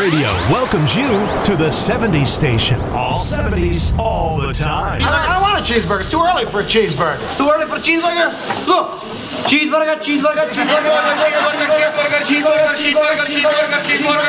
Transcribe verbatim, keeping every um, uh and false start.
Radio welcomes you to the seventies station. All seventies, all the time. I don't want a cheeseburger. It's too early for a cheeseburger. Too early for a cheeseburger? Look. Cheeseburger, cheeseburger, cheeseburger, cheeseburger, cheeseburger, cheeseburger, cheeseburger, cheeseburger, cheeseburger,